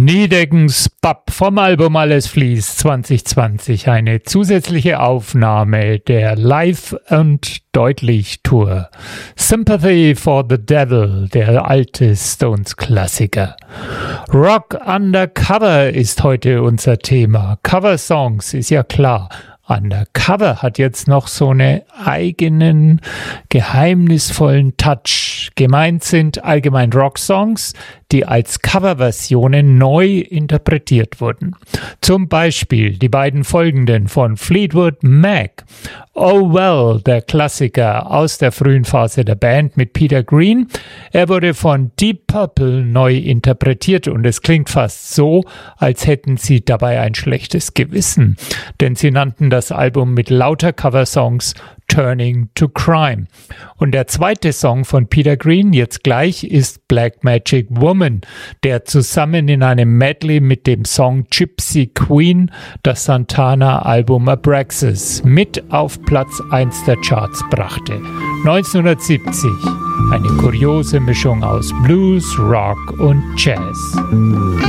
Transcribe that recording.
Niedeckens Bab vom Album Alles fließt 2020, eine zusätzliche Aufnahme der Live- und Deutlich-Tour. Sympathy for the Devil, der alte Stones-Klassiker. Rock Undercover ist heute unser Thema. Cover-Songs ist ja klar. Undercover hat jetzt noch so einen eigenen, geheimnisvollen Touch. Gemeint sind allgemein Rocksongs, die als Coverversionen neu interpretiert wurden. Zum Beispiel die beiden folgenden von Fleetwood Mac. Oh Well, der Klassiker aus der frühen Phase der Band mit Peter Green. Er wurde von Deep Purple neu interpretiert und es klingt fast so, als hätten sie dabei ein schlechtes Gewissen, denn sie nannten das Album mit lauter Coversongs Turning to Crime. Und der zweite Song von Peter Green jetzt gleich ist Black Magic Woman, der zusammen in einem Medley mit dem Song Gypsy Queen das Santana-Album Abraxas mit auf Platz 1 der Charts brachte. 1970. Eine kuriose Mischung aus Blues, Rock und Jazz.